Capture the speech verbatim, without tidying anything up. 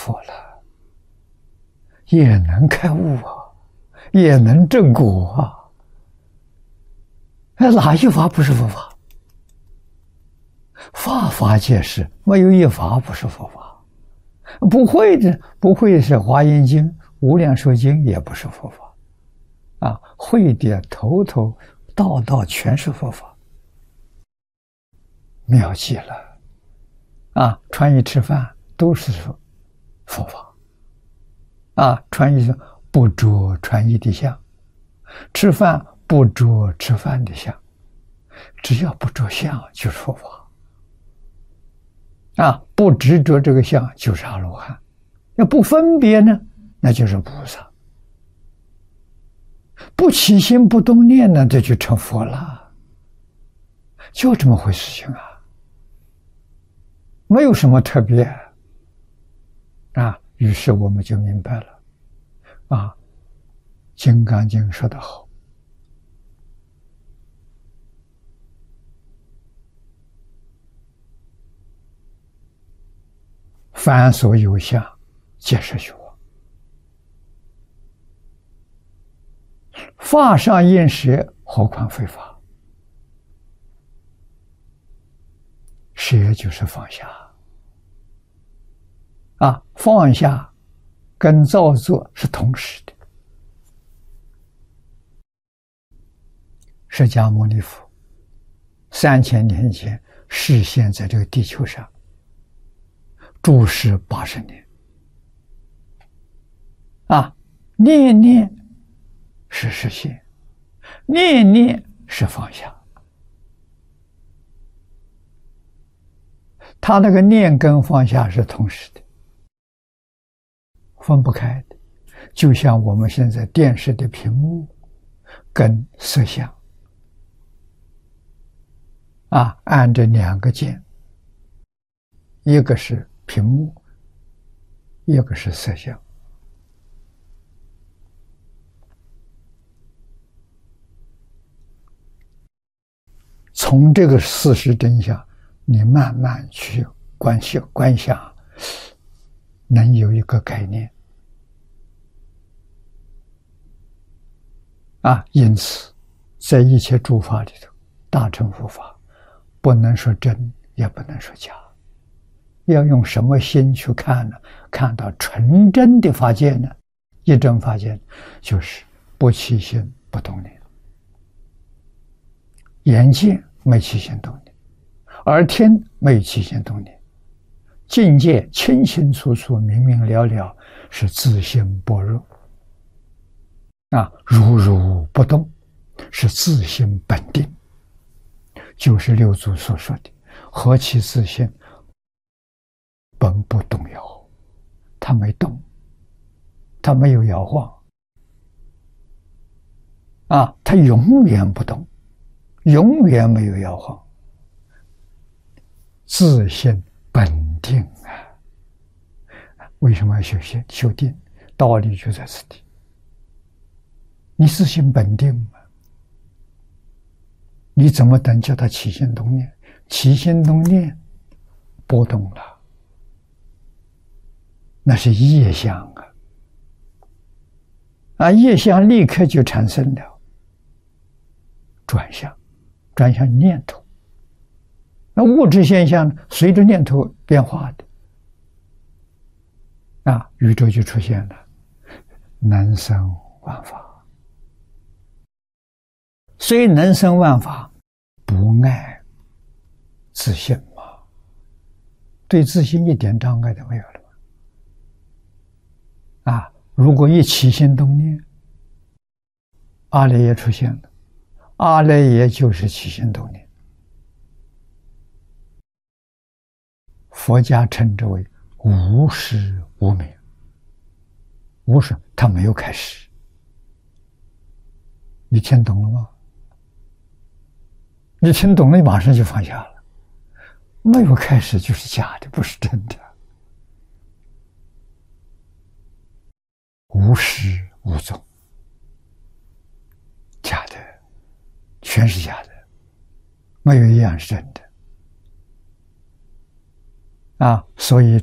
佛了，也能开悟啊，也能证果啊。哎，哪一法不是佛法？法法皆是，没有一法不是佛法。不会的，不会是《华严经》《无量寿经》也不是佛法，啊，会的头头道道全是佛法，妙极了。啊，穿衣吃饭都是佛法，啊，穿衣不着穿衣的相，吃饭不着吃饭的相，只要不着相就是佛法。啊，不执着这个相就是阿罗汉，要不分别呢，那就是菩萨。不起心不动念呢，这就成佛了，就这么回事情啊，没有什么特别啊。于是我们就明白了，啊，《金刚经》说得好。凡所有相，皆是虚妄。法上应舍，何况非法？舍就是放下。啊，放下跟造作是同时的。释迦牟尼佛三千年前示现在这个地球上，住世八十年，啊，念念是实现，念念是放下。他那个念跟放下是同时的，分不开的，就像我们现在电视的屏幕跟摄像，啊，按着两个键，一个是屏幕，一个是摄像。从这个事实真相，你慢慢去观想观想，能有一个概念啊。因此，在一切诸法里头，大乘佛法不能说真，也不能说假。要用什么心去看呢？看到纯真的法界呢？一真法界就是不起心不动念，眼见没起心动念，耳听没起心动念，境界清清楚楚、明明了了，是自性般若啊，如如不动，是自性本定，就是六祖所说的何其自性本不动摇，它没动，它没有摇晃啊，它永远不动，永远没有摇晃，自性本定啊！为什么要修行修定？道理就在此地。你自性本定嘛，你怎么能叫它起心动念？起心动念波动了，那是业相啊！啊，业相立刻就产生了转向，转向念头。那物质现象随着念头变化的，啊，宇宙就出现了，能生万法。虽能生万法，不碍自性嘛，对自性一点障碍都没有了。啊，如果一起心动念，阿赖耶出现了，阿赖耶就是起心动念。佛家称之为无始无明，无始它没有开始，你听懂了吗？你听懂了，你马上就放下了。没有开始就是假的，不是真的。无始无终，假的，全是假的，没有一样是真的。啊，所以